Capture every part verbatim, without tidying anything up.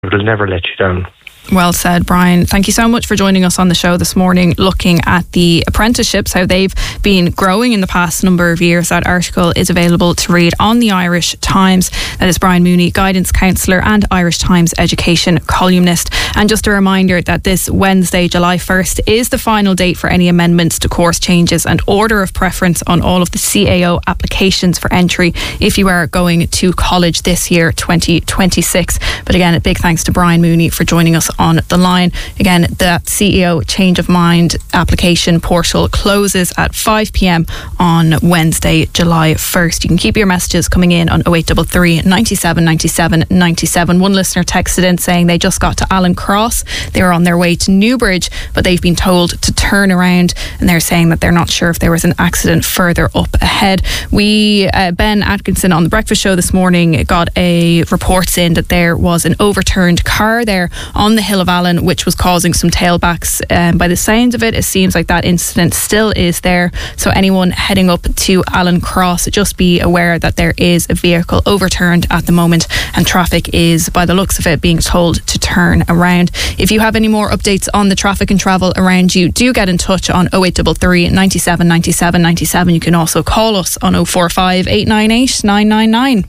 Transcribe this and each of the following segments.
will never let you down. Well said, Brian. Thank you so much for joining us on the show this morning, looking at the apprenticeships, how they've been growing in the past number of years. That article is available to read on the Irish Times. That is Brian Mooney, guidance counsellor and Irish Times education columnist. And just a reminder that this Wednesday, July first, is the final date for any amendments to course changes and order of preference on all of the C A O applications for entry if you are going to college this year, twenty twenty-six. But again, a big thanks to Brian Mooney for joining us on the line. Again, that C E O Change of Mind application portal closes at five p.m. on Wednesday, July first. You can keep your messages coming in on oh eight three three, nine seven nine seven nine seven. One listener texted in saying they just got to Alan Cross. They were on their way to Newbridge, but they've been told to turn around, and they're saying that they're not sure if there was an accident further up ahead. We, uh, Ben Atkinson on the breakfast show this morning got a reports in that there was an overturned car there on the Hill of Allen, which was causing some tailbacks. Um, by the sounds of it, it seems like that incident still is there. So anyone heading up to Alan Cross, just be aware that there is a vehicle overturned at the moment, and traffic is, by the looks of it, being told to turn around. If you have any more updates on the traffic and travel around you, do get in touch on oh eight three three, nine seven nine seven nine seven. You can also call us on oh four five, eight nine eight, nine nine nine.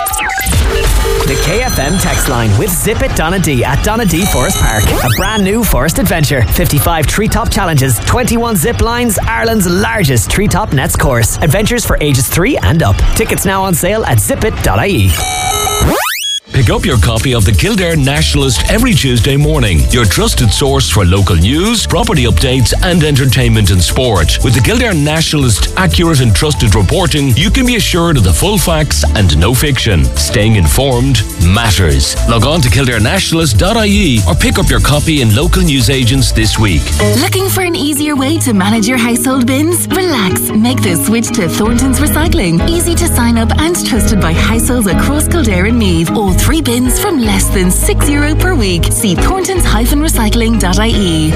The K F M text line with Zip It Donadee at Donadee Forest Park. A brand new forest adventure. fifty-five treetop challenges, twenty-one zip lines, Ireland's largest treetop nets course. Adventures for ages three and up. Tickets now on sale at zip it dot I E. Pick up your copy of the Kildare Nationalist every Tuesday morning. Your trusted source for local news, property updates and entertainment and sport. With the Kildare Nationalist accurate and trusted reporting, you can be assured of the full facts and no fiction. Staying informed matters. Log on to kildare nationalist dot I E or pick up your copy in local newsagents this week. Looking for an easier way to manage your household bins? Relax. Make the switch to Thornton's Recycling. Easy to sign up and trusted by households across Kildare and Meath. All three bins from less than six euro per week. See thorntons dash recycling dot I E.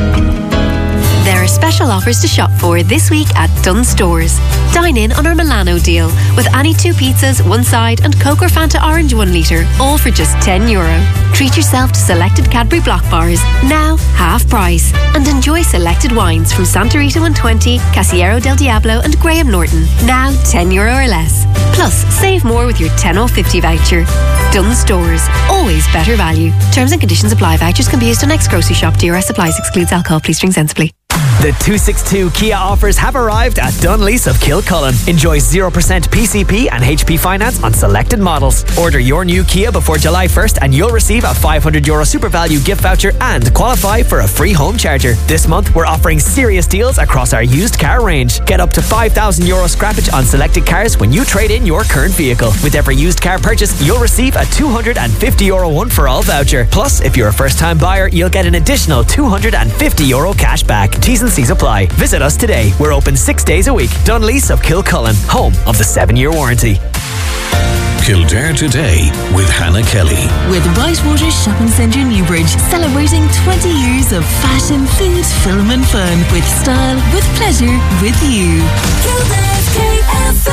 There are special offers to shop for this week at Dunn Stores. Dine in on our Milano deal with any two pizzas, one side, and Coke or Fanta Orange one litre, all for just ten euro. Treat yourself to selected Cadbury Block bars, now half price, and enjoy selected wines from Santa Rita one twenty, Casiero del Diablo, and Graham Norton, now ten euro or less. Plus, save more with your ten off fifty voucher. Dunn Stores, always better value. Terms and conditions apply. Vouchers can be used on next grocery shop. D R S supplies, excludes alcohol. Please drink sensibly. The two sixty-two Kia offers have arrived at Dunlease of Kilcullen. Enjoy zero percent P C P and H P finance on selected models. Order your new Kia before July first and you'll receive a five hundred euro super value gift voucher and qualify for a free home charger. This month we're offering serious deals across our used car range. Get up to five thousand euro scrappage on selected cars when you trade in your current vehicle. With every used car purchase you'll receive a two hundred fifty euro one for all voucher. Plus, if you're a first time buyer you'll get an additional two hundred fifty euro cash back. T's and C's apply. Visit us today. We're open six days a week. Dunlease of Kilcullen, home of the seven year warranty. Kildare Today with Hannah Kelly. With Whitewater Shopping Centre Newbridge, celebrating twenty years of fashion, food, film and fun. With style, with pleasure, with you. Kildare's K F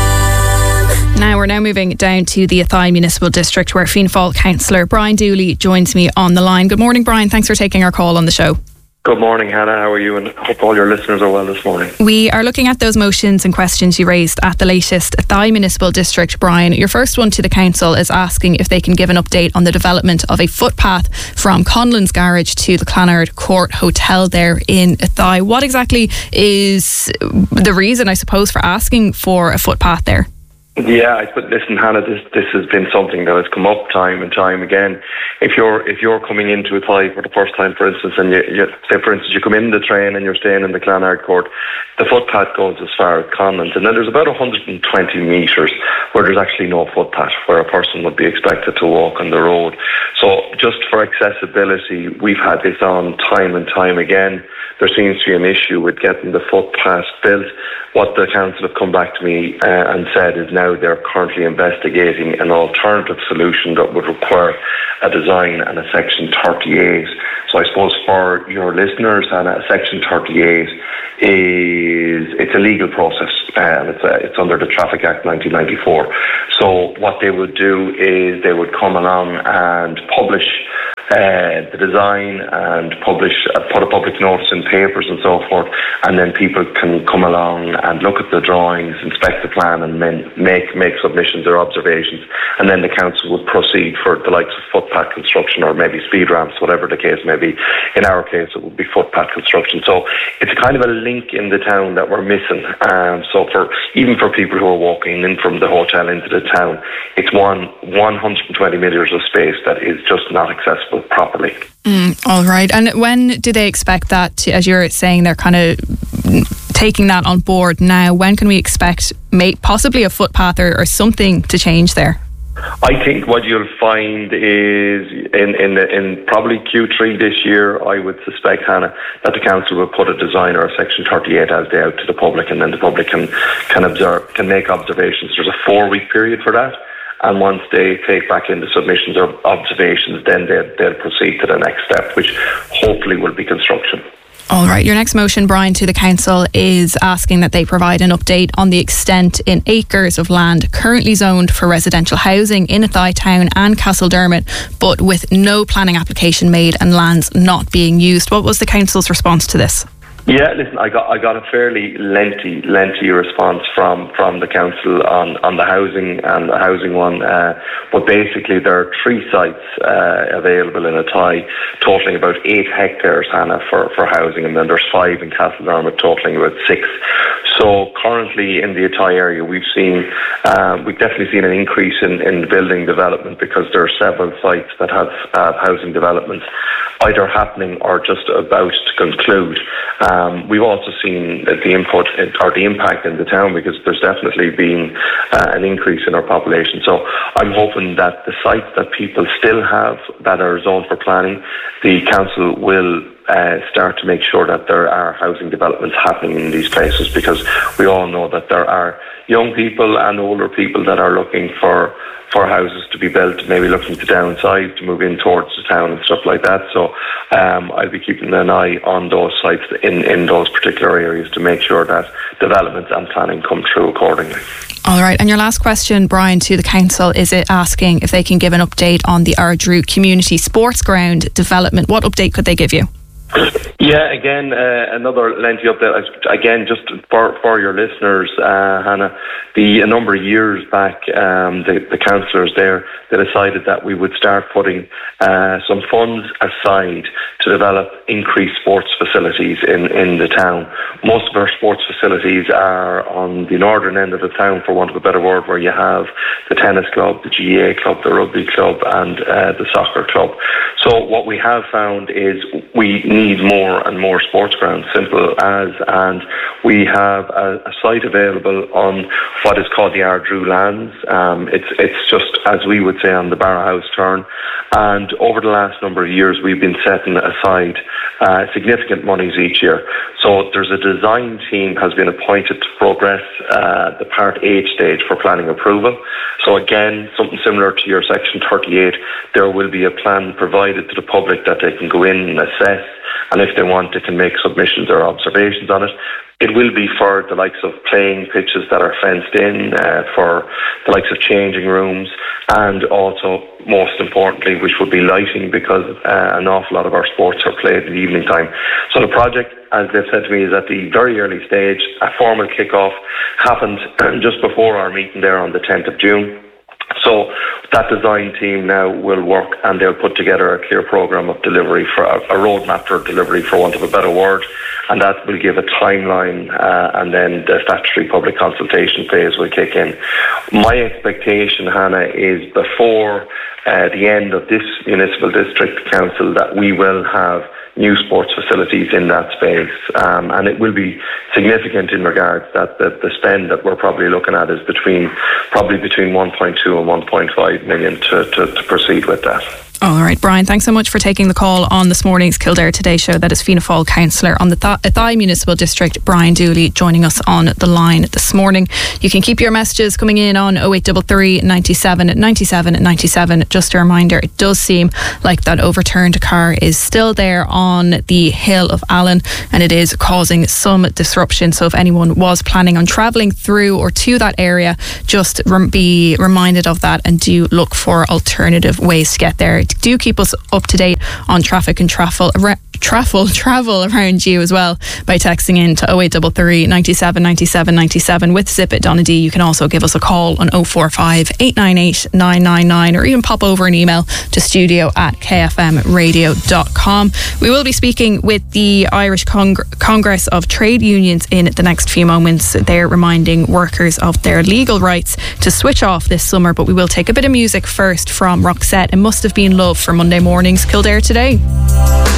M. Now we're now moving down to the Athy Municipal District, where Fianna Fáil councillor Brian Dooley joins me on the line. Good morning, Brian. Thanks for taking our call on the show. Good morning, Hannah. How are you? And I hope all your listeners are well this morning. We are looking at those motions and questions you raised at the latest Athy Municipal District. Brian, your first one to the council is asking if they can give an update on the development of a footpath from Conlon's Garage to the Clonard Court Hotel there in Athy. What exactly is the reason, I suppose, for asking for a footpath there? Yeah, I but listen, Hannah, this this has been something that has come up time and time again. If you're if you're coming into Athy for the first time, for instance, and you, you say, for instance, you come in the train and you're staying in the Clonard Court, the footpath goes as far as Conlon's, and then there's about one hundred twenty metres where there's actually no footpath, where a person would be expected to walk on the road. So just for accessibility, we've had this on time and time again. There seems to be an issue with getting the footpath built. What the council have come back to me uh, and said is now they're currently investigating an alternative solution that would require a design and a section thirty-eight. So I suppose for your listeners, and a section thirty-eight is, it's a legal process and it's uh, it's under the Traffic Act nineteen ninety-four. So what they would do is they would come along and publish Uh, the design and publish, uh, put a public notice in papers and so forth, and then people can come along and look at the drawings, inspect the plan, and then make make submissions or observations, and then the council would proceed for the likes of footpath construction or maybe speed ramps, whatever the case may be. In our case, it would be footpath construction. So it's kind of a link in the town that we're missing. Um, so for even for people who are walking in from the hotel into the town, it's one one hundred twenty metres of space that is just not accessible properly. Mm, all right. And when do they expect that to, as you're saying, they're kind of taking that on board now? When can we expect may, possibly a footpath or, or something to change there? I think what you'll find is in in, in probably Q three this year, I would suspect, Hannah, that the council will put a design or a section thirty-eight as day out to the public, and then the public can can observe, can make observations. There's a four week period for that. And once they take back in the submissions or observations, then they'll, they'll proceed to the next step, which hopefully will be construction. All right. Your next motion, Brian, to the council is asking that they provide an update on the extent in acres of land currently zoned for residential housing in Athy Town and Castledermot, but with no planning application made and lands not being used. What was the council's response to this? Yeah, listen, I got I got a fairly lengthy, lengthy response from, from the council on, on the housing and the housing one. Uh, but basically, there are three sites uh, available in Athy, totaling about eight hectares, Hannah, for, for housing, and then there's five in Castledermot, totaling about six. So currently in the Athy area, we've seen um, we've definitely seen an increase in, in building development, because there are several sites that have uh, housing developments either happening or just about to conclude. Um, we've also seen the input or the impact in the town, because there's definitely been uh, an increase in our population. So I'm hoping that the sites that people still have that are zoned for planning, the council will uh, start to make sure that there are housing developments happening in these places, because we all know that there are young people and older people that are looking for for houses to be built, maybe looking to downsize, to move in towards the town and stuff like that. So um, I'll be keeping an eye on those sites in, in those particular areas to make sure that developments and planning come through accordingly. All right. And your last question, Brian, to the council, is it asking if they can give an update on the Ardrew Community Sports Ground development? What update could they give you? Yeah, again, uh, another lengthy update. Again, just for, for your listeners, uh, Hannah, the, a number of years back, um, the, the councillors there, they decided that we would start putting uh, some funds aside to develop increased sports facilities in, in the town. Most of our sports facilities are on the northern end of the town, for want of a better word, where you have the tennis club, the G A A club, the rugby club, and uh, the soccer club. So what we have found is we need more and more sports grounds, simple as, and we have a, a site available on what is called the Ardrew lands. Um, it's it's just, as we would say, on the Barra House turn, and over the last number of years we've been setting aside uh, significant monies each year. So there's a design team has been appointed to progress uh, the Part H stage for planning approval. So again, something similar to your Section thirty-eight, there will be a plan provided to the public that they can go in and assess, and if they want, they can make submissions or observations on it. It will be for the likes of playing pitches that are fenced in, uh, for the likes of changing rooms, and also, most importantly, which would be lighting, because uh, an awful lot of our sports are played in the evening time. So the project, as they've said to me, is at the very early stage. A formal kick-off happened just before our meeting there on the tenth of June. So that design team now will work, and they'll put together a clear programme of delivery, for a, a roadmap for delivery, for want of a better word, and that will give a timeline, uh, and then the statutory public consultation phase will kick in. My expectation, Hannah, is before uh, the end of this municipal district council that we will have new sports facilities in that space, um, and it will be significant in regards that the, the spend that we're probably looking at is between probably between one point two and one point five million to, to, to proceed with that. All right, Brian, thanks so much for taking the call on this morning's Kildare Today show. That is Fianna Fáil councillor on the Th- Athy Municipal District, Brian Dooley, joining us on the line this morning. You can keep your messages coming in on oh eight three three, ninety-seven, ninety-seven, ninety-seven. Just a reminder, it does seem like that overturned car is still there on the Hill of Allen, and it is causing some disruption. So if anyone was planning on travelling through or to that area, just rem- be reminded of that and do look for alternative ways to get there. Do keep us up to date on traffic and travel, ra- travel, travel around you as well by texting in to oh eight three three, ninety-seven, ninety-seven, ninety-seven with Zip at Donaghadee. You can also give us a call on oh four five, eight nine eight, nine nine nine or even pop over an email to studio at k f m radio dot com. We will be speaking with the Irish Cong- Congress of Trade Unions in the next few moments. They're reminding workers of their legal rights to switch off this summer, but we will take a bit of music first from Roxette. It Must Have Been Love for Monday morning's Kildare Today.